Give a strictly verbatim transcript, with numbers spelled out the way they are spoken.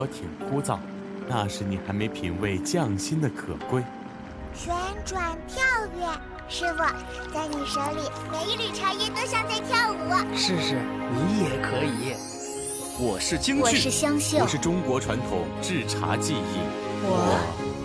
挺枯燥，那时你还没品味匠心的可贵。 旋转跳跃，师傅，在你手里，每一缕茶叶都像在跳舞。 试试，你也可以。 我是京剧， 我是湘绣， 我是中国传统制茶技艺， 我